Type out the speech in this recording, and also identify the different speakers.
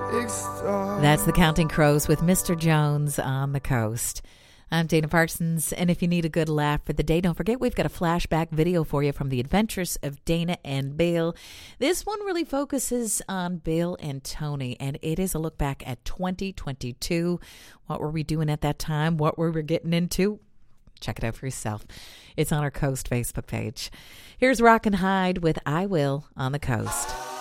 Speaker 1: That's the Counting Crows with Mr. Jones on the Coast. I'm Dana Parsons, and if you need a good laugh for the day, don't forget we've got a flashback video for you from the Adventures of Dana and Bill. This one really focuses on Bill and Tony, and it is a look back at 2022. What were we doing at that time? What were we getting into? Check it out for yourself. It's on our Coast Facebook page. Here's Rock and Hide with I Will on the Coast.